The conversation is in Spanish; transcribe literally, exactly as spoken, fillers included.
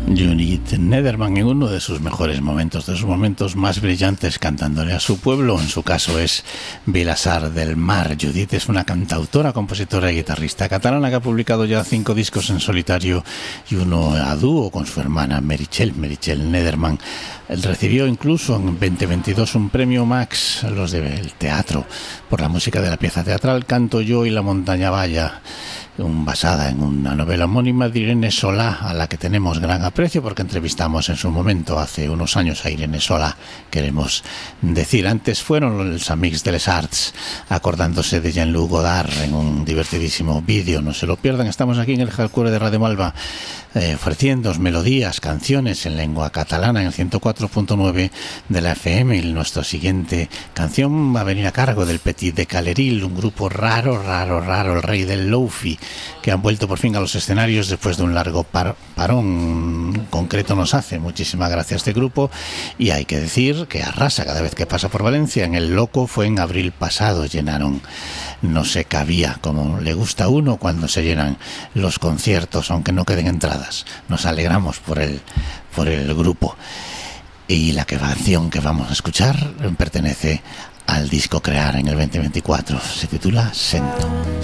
Judith Nederman en uno de sus mejores momentos, de sus momentos más brillantes, cantándole a su pueblo. En su caso es Vilassar del Mar. Judith es una cantautora, compositora y guitarrista catalana que ha publicado ya cinco discos en solitario y uno a dúo con su hermana Meritxell, Meritxell Nederman. Él recibió incluso en veinte veintidós un premio Max, los del teatro, por la música de la pieza teatral Canto yo y la montaña valla, basada en una novela homónima de Irene Solà, a la que tenemos gran aprecio porque entrevistamos en su momento hace unos años a Irene Solà, queremos decir. Antes fueron los Amics de les Arts, acordándose de Jean-Luc Godard en un divertidísimo vídeo, no se lo pierdan. Estamos aquí en el Jalcure de Radio Malva, eh, ofreciendo melodías, canciones en lengua catalana en el ciento cuatro punto nueve de la F M. Y nuestra siguiente canción va a venir a cargo del Petit de Caleril, un grupo raro, raro, raro, el rey del lofi, que han vuelto por fin a los escenarios después de un largo par parón. Concreto nos hace muchísima gracia este grupo, y hay que decir que arrasa cada vez que pasa por Valencia. En el Loco fue en abril pasado, llenaron, no se cabía, como le gusta a uno cuando se llenan los conciertos, aunque no queden entradas. Nos alegramos por el, por el grupo. Y la canción que vamos a escuchar pertenece al disco Crear en el veinte veinticuatro, se titula Sento.